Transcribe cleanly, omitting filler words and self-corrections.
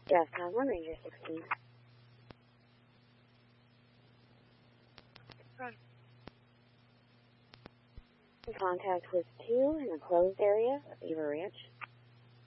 Yes, Conlon, Ranger 16. In contact with 2 in the closed area of Beaver Ranch.